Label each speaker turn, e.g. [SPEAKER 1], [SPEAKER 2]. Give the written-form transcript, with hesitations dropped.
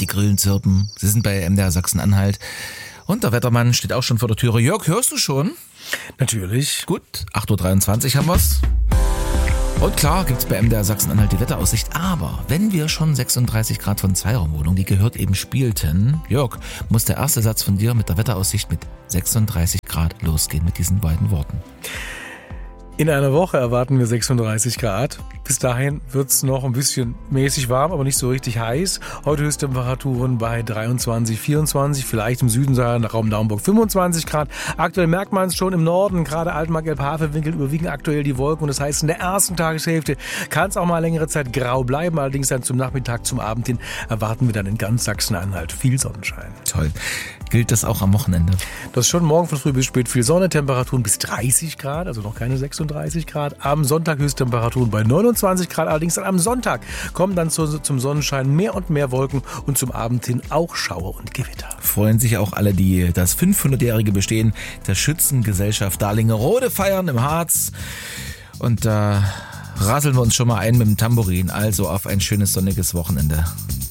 [SPEAKER 1] die Grillen zirpen. Sie sind bei MDR Sachsen-Anhalt. Und der Wettermann steht auch schon vor der Türe. Jörg, hörst du schon?
[SPEAKER 2] Natürlich.
[SPEAKER 1] Gut, 8.23 Uhr haben wir's. Und klar gibt's bei MDR Sachsen-Anhalt die Wetteraussicht, aber wenn wir schon 36 Grad von Zweiraumwohnung, die gehört eben spielten, Jörg, muss der erste Satz von dir mit der Wetteraussicht mit 36 Grad losgehen mit diesen beiden Worten.
[SPEAKER 2] In einer Woche erwarten wir 36 Grad. Bis dahin wird's noch ein bisschen mäßig warm, aber nicht so richtig heiß. Heute Höchsttemperaturen bei 23, 24, vielleicht im Süden sogar nach Raum Naumburg 25 Grad. Aktuell merkt man es schon im Norden, gerade Altmark, Elb-Havelwinkel überwiegen aktuell die Wolken. Und das heißt, in der ersten Tageshälfte kann es auch mal längere Zeit grau bleiben. Allerdings dann zum Nachmittag, zum Abend hin erwarten wir dann in ganz Sachsen-Anhalt viel Sonnenschein.
[SPEAKER 1] Toll. Gilt das auch am Wochenende?
[SPEAKER 2] Das ist schon morgen von früh bis spät viel Sonne, Temperaturen bis 30 Grad, also noch keine 36 Grad. Am Sonntag Höchsttemperaturen bei 29 Grad. Allerdings dann am Sonntag kommen dann zum Sonnenschein mehr und mehr Wolken und zum Abend hin auch Schauer und Gewitter.
[SPEAKER 1] Freuen sich auch alle, die das 500-jährige Bestehen der Schützengesellschaft Dalingerode feiern im Harz. Und da rasseln wir uns schon mal ein mit dem Tambourin. Also auf ein schönes sonniges Wochenende.